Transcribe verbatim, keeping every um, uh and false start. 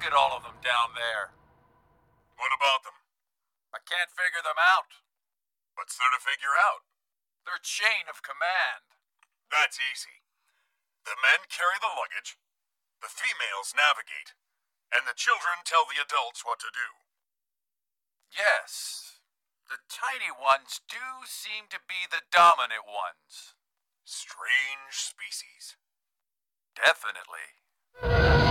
at all of them down there. What about them? I can't figure them out. What's there to figure out? Their chain of command. That's easy. The men carry the luggage, the females navigate, and the children tell the adults what to do. Yes, the tiny ones do seem to be the dominant ones. Strange species. Definitely.